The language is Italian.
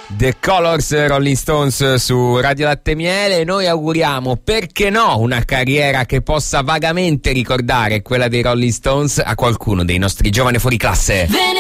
The Colors, Rolling Stones su Radio Latte Miele. Noi auguriamo, perché no, una carriera che possa vagamente ricordare quella dei Rolling Stones a qualcuno dei nostri giovani fuori classe.